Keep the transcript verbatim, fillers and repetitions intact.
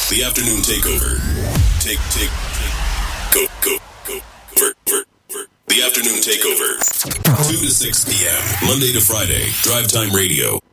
The Afternoon Takeover. Take, take, take. Go, go, go. Work, work, work. The Afternoon Takeover. two to six p.m. Monday to Friday. Drive Time Radio.